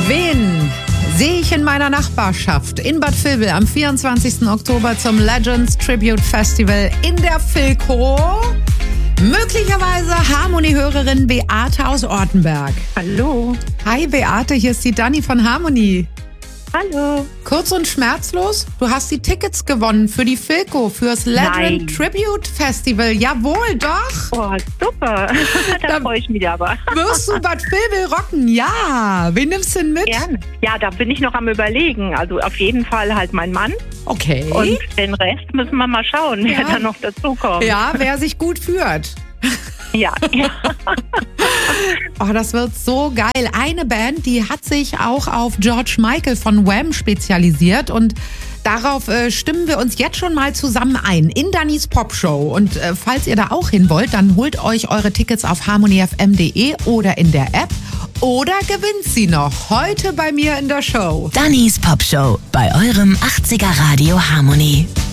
Wen sehe ich in meiner Nachbarschaft in Bad Vilbel am 24. Oktober zum Legends Tribute Festival in der Philco? Möglicherweise Harmony-Hörerin Beate aus Ortenberg. Hallo. Hi Beate, hier ist die Dani von Harmony. Hallo. Kurz und schmerzlos, du hast die Tickets gewonnen für die Philco, fürs Legend Tribute Festival. Jawohl, doch. Oh, super. Da freue ich mich aber. Wirst du Bad Vilbel rocken? Ja. Wen nimmst du denn mit? Gerne. Ja, da bin ich noch am Überlegen. Also auf jeden Fall halt mein Mann. Okay. Und den Rest müssen wir mal schauen, wer da noch dazukommt. Ja, wer sich gut führt. Ja. Oh, das wird so geil. Eine Band, die hat sich auch auf George Michael von Wham spezialisiert und darauf stimmen wir uns jetzt schon mal zusammen ein in Dannys Popshow. Und falls ihr da auch hin wollt, dann holt euch eure Tickets auf harmonyfm.de oder in der App oder gewinnt sie noch heute bei mir in der Show. Dannys Popshow bei eurem 80er Radio Harmony.